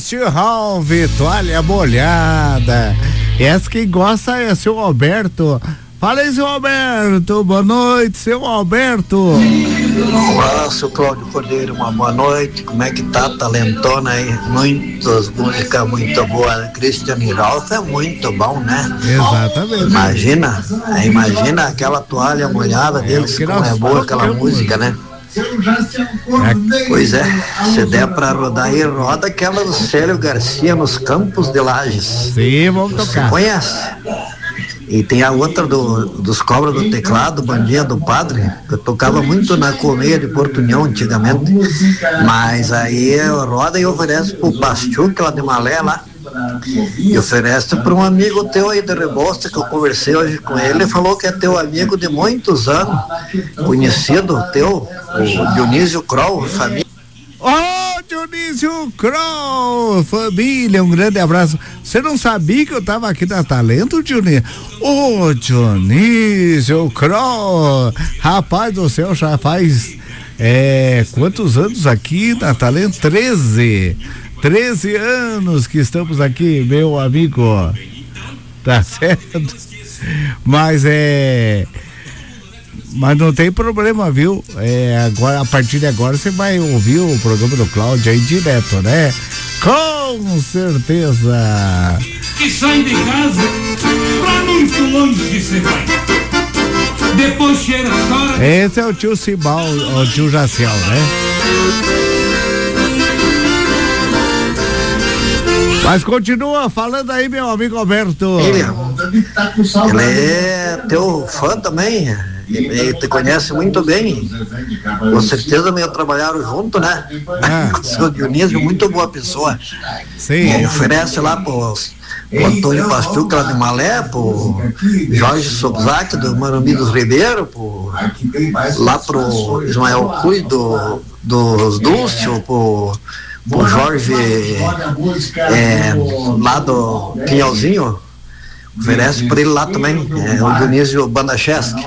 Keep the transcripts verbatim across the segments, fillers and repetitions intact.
Ralve, toalha molhada. Essa quem gosta é seu Alberto. Fala aí, seu Alberto. Boa noite, seu Alberto. Olá, seu Cláudio Cordeiro, uma boa noite. Como é que tá? Talentona aí. Muitas músicas muito boas. Cristiane Ralph é muito bom, né? Exatamente. Imagina, imagina aquela toalha molhada deles, é, como é boa aquela música, né? É, pois é, se der pra rodar aí, roda aquela do Célio Garcia nos Campos de Lages. Sim, vamos tocar. Você conhece? E tem a outra do, dos Cobras do Teclado, Bandinha do Padre, que eu tocava muito na Colmeia de Porto União antigamente, mas aí roda e oferece pro Pastuque lá de Malé lá, e oferece para um amigo teu aí de Rebosta, que eu conversei hoje com ele, ele falou que é teu amigo de muitos anos, conhecido teu, o Dionísio Kroll, família. Ô, Dionísio Kroll, família, um grande abraço. Você não sabia que eu tava aqui na Talento, Dionísio? Ô, Dionísio Kroll, rapaz do céu, já faz é, quantos anos aqui na Talento? treze. treze anos que estamos aqui, meu amigo. Tá certo? Mas é... Mas não tem problema, viu? É, agora, a partir de agora você vai ouvir o programa do Cláudio aí direto, né? Com certeza. Que sai de casa, pra muito longe você vai. Depois cheira, chora. Esse é o tio Cibal, o tio Jaciel, né? Mas continua falando aí, meu amigo Alberto. Ele, ele é teu fã também. Ele te conhece muito bem. Com certeza meio trabalharam junto, né? Ah. Com o seu Dionísio, muito boa pessoa. Sim. Ele oferece lá pro, pro Antônio Pastuque lá de Malé, pro Jorge Sobzak do Morumbi dos Ribeiro, pro, lá pro Ismael Cui do, dos Dúcio, pro, pro Jorge é, lá do Pinhalzinho. Oferece para ele lá também, é, o Dionísio Bandacheski.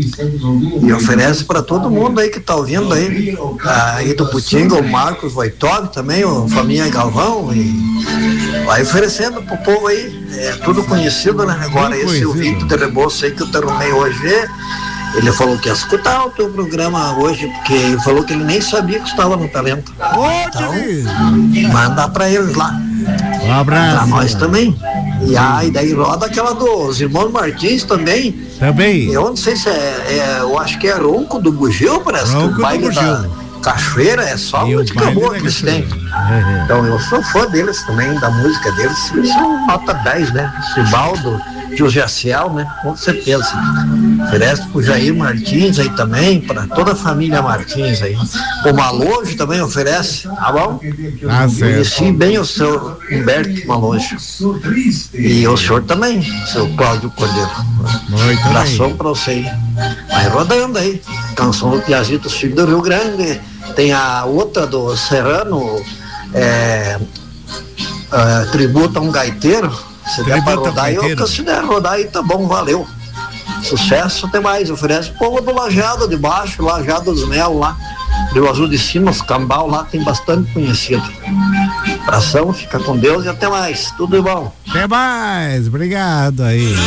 E oferece para todo mundo aí que tá ouvindo aí. Aí do Putinga, o Marcos Voitov também, o Família Galvão. E vai oferecendo pro povo aí. É tudo conhecido, né? Agora esse o Victor de Rebouças aí que eu te arrumei hoje. Ele falou que ia escutar o teu programa hoje, porque ele falou que ele nem sabia que estava no Talento. Então, manda para eles lá. Um abraço. Pra nós também. E aí daí roda aquela dos irmãos Martins também. Também. Eu não sei se é, é eu acho que é Ronco do Bugio, parece Ronco que o baile da Cachoeira é só música boa que eles têm. Então eu sou fã deles também, da música deles. Eles são nota dez, né? Cibaldo, Tio Jaciel, né? Com certeza. Oferece pro Jair Martins aí também, para toda a família Martins aí. O Malojo também oferece, tá bom? Ah, certo. Conheci bem o seu Humberto Malojo. E o senhor também, seu Cláudio Cordeiro. Muito abração bem. pra você aí. Vai rodando aí. Canção do Piazito, Filho do Rio Grande. Tem a outra do Serrano, é, é, tributo a um gaiteiro. Se der pra rodar aí, eu, se der rodar aí, tá bom, valeu. Sucesso, até mais. Oferece o povo do Lajeado de baixo, Lajeado dos Mel lá, Rio Azul de Cima, os Cambal lá, tem bastante conhecido. Abração, fica com Deus e até mais. Tudo de bom. Até mais, obrigado aí.